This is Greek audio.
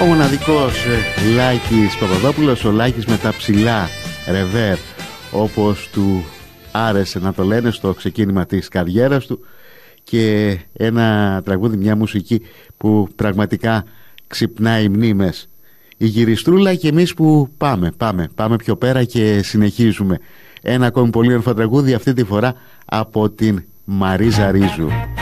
Ο μοναδικός Λάκης Παπαδόπουλος, ο Λάκης με τα ψηλά ρεβέρ, όπως του άρεσε να το λένε στο ξεκίνημα της καριέρας του, και ένα τραγούδι, μια μουσική που πραγματικά ξυπνάει μνήμες. Η Γυριστρούλα και εμείς που πάμε πιο πέρα και συνεχίζουμε. Ένα ακόμη πολύ όμορφο τραγούδι, αυτή τη φορά από την Μαρίζα Ρίζου.